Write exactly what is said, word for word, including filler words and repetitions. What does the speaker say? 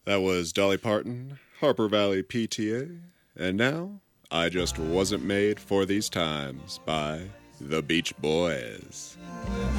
That was Dolly Parton, Harper Valley P T A, and now, I Just Wasn't Made for These Times by The Beach Boys.